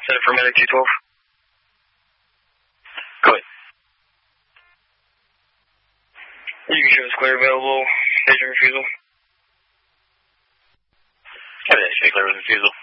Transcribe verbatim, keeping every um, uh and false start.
Set it for medic two twelve. Go ahead. You can show us clear available. Station refusal. Kevin, show clear with refusal.